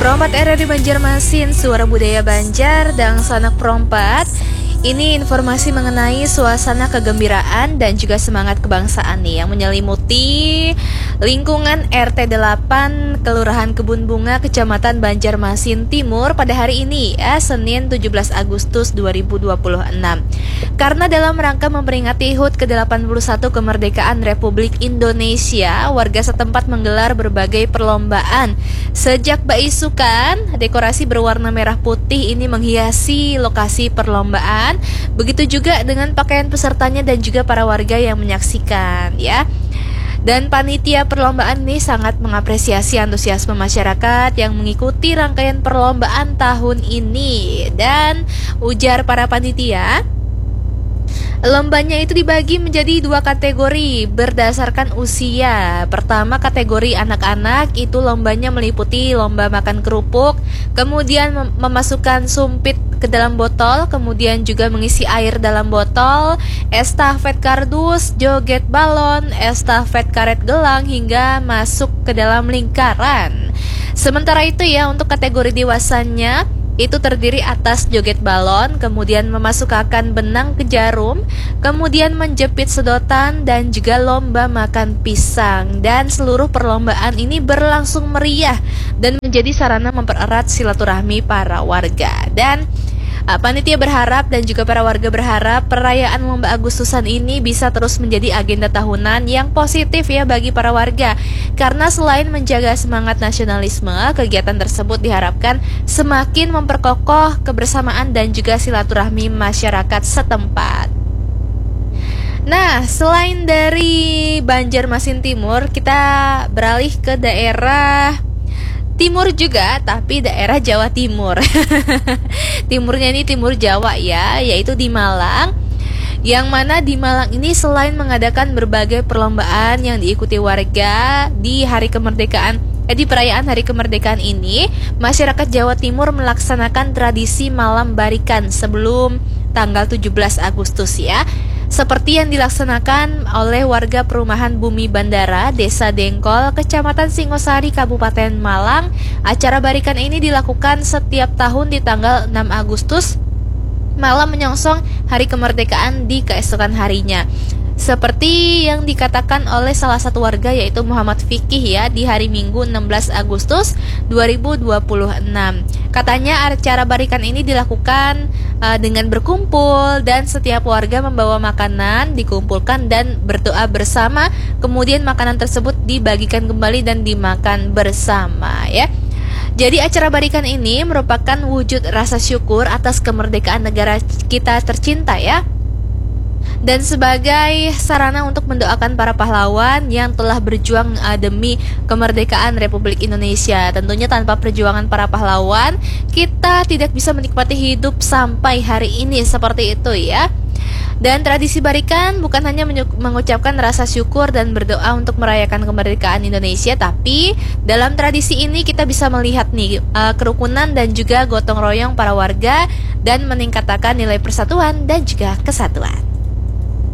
Perompat RRI Banjarmasin, Suara Budaya Banjar, dan Sanak Perompat. Ini informasi mengenai suasana kegembiraan dan juga semangat kebangsaan nih yang menyelimuti lingkungan RT 8 Kelurahan Kebun Bunga, Kecamatan Banjarmasin Timur pada hari ini, Senin 17 Agustus 2026. Karena dalam rangka memperingati HUT ke-81 kemerdekaan Republik Indonesia, warga setempat menggelar berbagai perlombaan. Sejak baisukan, dekorasi berwarna merah putih ini menghiasi lokasi perlombaan. Begitu juga dengan pakaian pesertanya dan juga para warga yang menyaksikan, ya. Dan panitia perlombaan ini sangat mengapresiasi antusiasme masyarakat yang mengikuti rangkaian perlombaan tahun ini. Dan ujar para panitia, lombanya itu dibagi menjadi 2 kategori berdasarkan usia. Pertama, kategori anak-anak, itu lombanya meliputi lomba makan kerupuk, kemudian memasukkan sumpit ke dalam botol, kemudian juga mengisi air dalam botol, estafet kardus, joget balon, estafet karet gelang, hingga masuk ke dalam lingkaran. Sementara itu ya, untuk kategori dewasanya itu terdiri atas joget balon, kemudian memasukkan benang ke jarum, kemudian menjepit sedotan, dan juga lomba makan pisang. Dan seluruh perlombaan ini berlangsung meriah dan menjadi sarana mempererat silaturahmi para warga. Dan panitia berharap dan juga para warga berharap perayaan lomba Agustusan ini bisa terus menjadi agenda tahunan yang positif ya bagi para warga. Karena selain menjaga semangat nasionalisme, kegiatan tersebut diharapkan semakin memperkokoh kebersamaan dan juga silaturahmi masyarakat setempat. Nah, selain dari Banjarmasin Timur, kita beralih ke daerah timur juga, tapi daerah Jawa Timur. Timurnya ini timur Jawa ya, yaitu di Malang. Yang mana di Malang ini selain mengadakan berbagai perlombaan yang diikuti warga di hari kemerdekaan, di perayaan hari kemerdekaan ini, masyarakat Jawa Timur melaksanakan tradisi malam barikan sebelum tanggal 17 Agustus ya. Seperti yang dilaksanakan oleh warga perumahan Bumi Bandara, Desa Dengkol, Kecamatan Singosari, Kabupaten Malang. Acara barikan ini dilakukan setiap tahun di tanggal 6 Agustus, malam menyongsong hari kemerdekaan di keesokan harinya. Seperti yang dikatakan oleh salah satu warga yaitu Muhammad Fikih ya, di hari Minggu 16 Agustus 2026. Katanya acara barikan ini dilakukan dengan berkumpul dan setiap warga membawa makanan, dikumpulkan dan berdoa bersama. Kemudian makanan tersebut dibagikan kembali dan dimakan bersama ya. Jadi acara barikan ini merupakan wujud rasa syukur atas kemerdekaan negara kita tercinta ya. Dan sebagai sarana untuk mendoakan para pahlawan yang telah berjuang demi kemerdekaan Republik Indonesia. Tentunya tanpa perjuangan para pahlawan, kita tidak bisa menikmati hidup sampai hari ini, seperti itu ya. Dan tradisi barikan bukan hanya mengucapkan rasa syukur dan berdoa untuk merayakan kemerdekaan Indonesia, tapi dalam tradisi ini kita bisa melihat nih kerukunan dan juga gotong royong para warga dan meningkatkan nilai persatuan dan juga kesatuan.